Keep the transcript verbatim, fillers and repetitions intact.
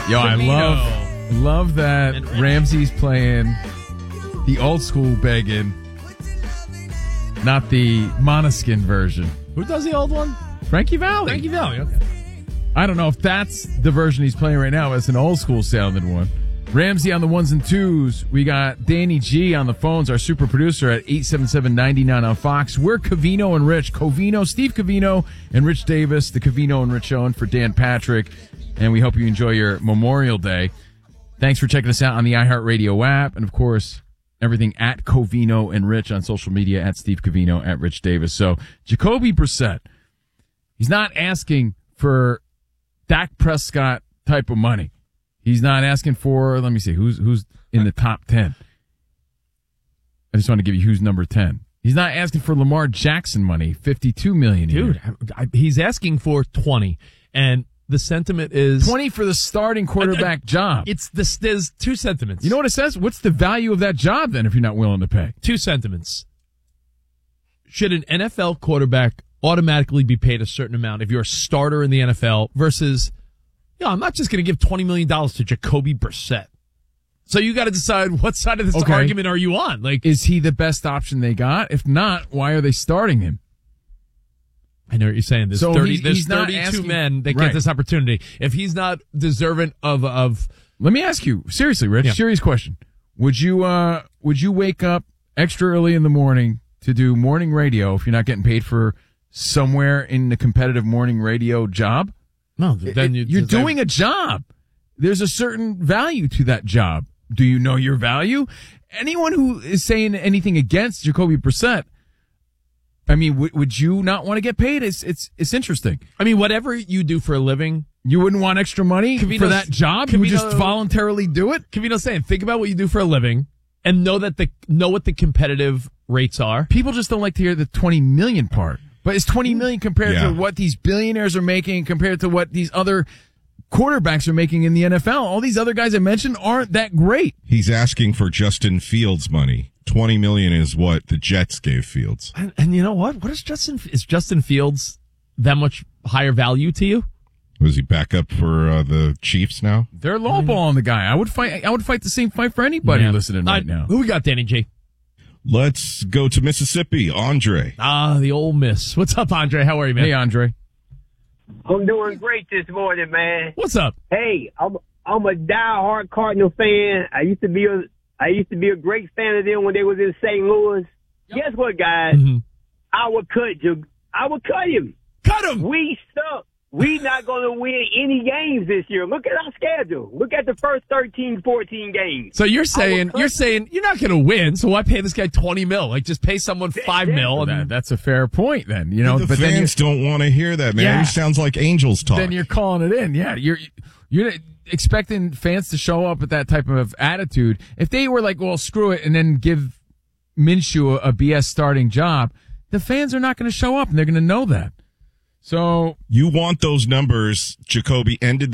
Yo, I love love that Ramsey's playing the old school begging, not the Måneskin version. Who does the old one? Frankie Valli. Frankie Valli, okay. I don't know if that's the version he's playing right now. It's an old school sounding one. Ramsey on the ones and twos. We got Danny G on the phones, our super producer at eight seven seven, nine nine on Fox. We're Covino and Rich. Covino, Steve Covino and Rich Davis, the Covino and Rich Show, and for Dan Patrick. And we hope you enjoy your Memorial Day. Thanks for checking us out on the iHeartRadio app. And, of course, everything at Covino and Rich on social media, at Steve Covino, at Rich Davis. So, Jacoby Brissett, he's not asking for Dak Prescott type of money. He's not asking for, let me see, who's who's in the top ten. I just want to give you who's number ten. He's not asking for Lamar Jackson money, fifty-two million dollars. Dude, I, he's asking for twenty. And the sentiment is twenty for the starting quarterback I, I, job. It's this, there's two sentiments. You know what it says? What's the value of that job then if you're not willing to pay? Two sentiments. Should an N F L quarterback automatically be paid a certain amount if you're a starter in the N F L versus, you know, I'm not just going to give twenty million dollars to Jacoby Brissett. So you got to decide what side of this okay. argument are you on? Like, is he the best option they got? If not, why are they starting him? I know what you're saying. There's so thirty. He's, there's he's thirty-two asking, men that right. get this opportunity. If he's not deserving of of, let me ask you seriously, Rich. Yeah. Serious question. Would you uh would you wake up extra early in the morning to do morning radio if you're not getting paid for somewhere in the competitive morning radio job? No, then you, you're doing a job. There's a certain value to that job. Do you know your value? Anyone who is saying anything against Jacoby Brissett, I mean, w- would you not want to get paid? It's it's it's interesting. I mean, whatever you do for a living, you wouldn't want extra money Covino's, for that job. Covino, you would just voluntarily do it. Covino's saying, think about what you do for a living and know that the know what the competitive rates are. People just don't like to hear the twenty million part. But it's twenty million compared yeah. to what these billionaires are making, compared to what these other quarterbacks are making in the N F L. All these other guys I mentioned aren't that great. He's asking for Justin Fields money. twenty million is what the Jets gave Fields. And, and you know what? What is Justin? Is Justin Fields that much higher value to you? Was he back up for uh, the Chiefs now? They're lowballing the guy. I would fight. I would fight the same fight for anybody yeah. listening right I, now. Who we got, Danny G? Let's go to Mississippi. Andre. Ah, the Ole Miss. What's up, Andre? How are you, man? Hey, Andre. I'm doing great this morning, man. What's up? Hey, I'm I'm a diehard Cardinal fan. I used to be a I used to be a great fan of them when they was in Saint Louis. Yep. Guess what, guys? Mm-hmm. I would cut you. I would cut him. Cut him. We suck. We not going to win any games this year. Look at our schedule. Look at the first thirteen, fourteen games. So you're saying you're saying you're not going to win. So why pay this guy twenty mil? Like just pay someone five that, mil. And that, that's a fair point. Then you know, the but fans then don't want to hear that, man. Yeah. It sounds like Angels talk. Then you're calling it in. Yeah, you're you're expecting fans to show up with that type of attitude. If they were like, well, screw it, and then give Minshew a, a B S starting job, the fans are not going to show up, and they're going to know that. So you want those numbers, Jacoby, ended